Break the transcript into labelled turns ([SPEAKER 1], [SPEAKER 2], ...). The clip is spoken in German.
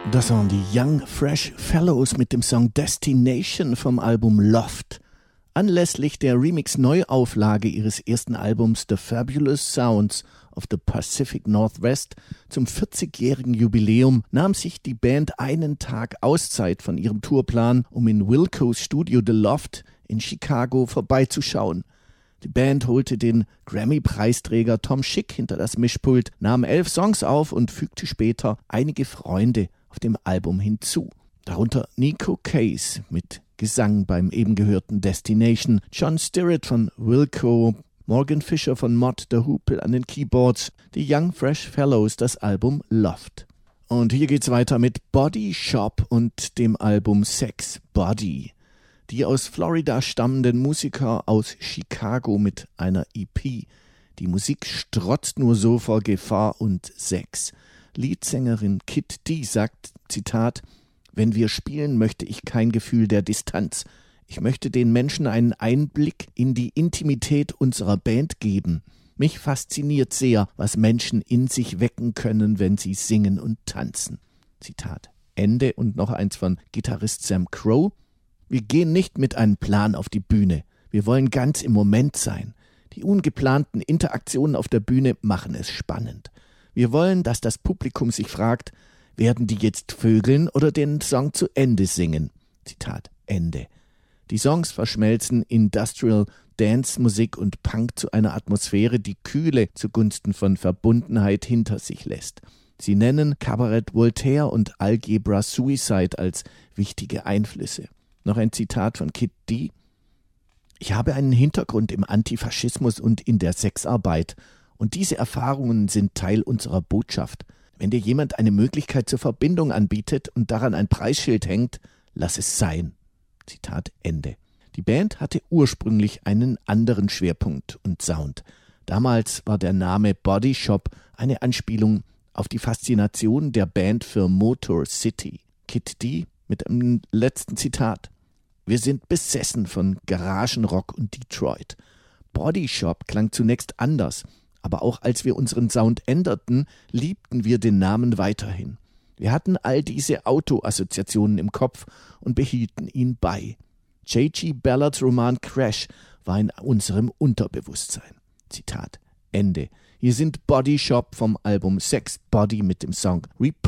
[SPEAKER 1] Das waren die Young Fresh Fellows mit dem Song Destination vom Album Loft. Anlässlich der Remix-Neuauflage ihres ersten Albums The Fabulous Sounds of the Pacific Northwest zum 40-jährigen Jubiläum nahm sich die Band einen Tag Auszeit von ihrem Tourplan, um in Wilcos Studio The Loft in Chicago vorbeizuschauen. Die Band holte den Grammy-Preisträger Tom Schick hinter das Mischpult, nahm 11 Songs auf und fügte später einige Freunde auf dem Album hinzu. Darunter Nico Case mit Gesang beim eben gehörten Destination, John Stirratt von Wilco, Morgan Fisher von Mott the Hoople an den Keyboards, die Young Fresh Fellows das Album Loft. Und hier geht's weiter mit Body Shop und dem Album Sex Body. Die aus Florida stammenden Musiker aus Chicago mit einer EP. Die Musik strotzt nur so vor Gefahr und Sex. Leadsängerin Kid D sagt, Zitat, »Wenn wir spielen, möchte ich kein Gefühl der Distanz. Ich möchte den Menschen einen Einblick in die Intimität unserer Band geben. Mich fasziniert sehr, was Menschen in sich wecken können, wenn sie singen und tanzen.« Zitat Ende. Und noch eins von Gitarrist Sam Crow. »Wir gehen nicht mit einem Plan auf die Bühne. Wir wollen ganz im Moment sein. Die ungeplanten Interaktionen auf der Bühne machen es spannend. Wir wollen, dass das Publikum sich fragt, werden die jetzt vögeln oder den Song zu Ende singen?« Zitat Ende. Die Songs verschmelzen Industrial Dance-Musik und Punk zu einer Atmosphäre, die Kühle zugunsten von Verbundenheit hinter sich lässt. Sie nennen Cabaret Voltaire und Algebra Suicide als wichtige Einflüsse. Noch ein Zitat von Kid D. »Ich habe einen Hintergrund im Antifaschismus und in der Sexarbeit. Und diese Erfahrungen sind Teil unserer Botschaft. Wenn dir jemand eine Möglichkeit zur Verbindung anbietet und daran ein Preisschild hängt, lass es sein.« Zitat Ende. Die Band hatte ursprünglich einen anderen Schwerpunkt und Sound. Damals war der Name Body Shop eine Anspielung auf die Faszination der Band für Motor City. Kid D mit einem letzten Zitat. »Wir sind besessen von Garagenrock und Detroit. Body Shop klang zunächst anders, aber auch als wir unseren Sound änderten, liebten wir den Namen weiterhin. Wir hatten all diese Auto-Assoziationen im Kopf und behielten ihn bei. J.G. Ballards Roman Crash war in unserem Unterbewusstsein.« Zitat Ende. Hier sind Body Shop vom Album Sex Body mit dem Song Repose.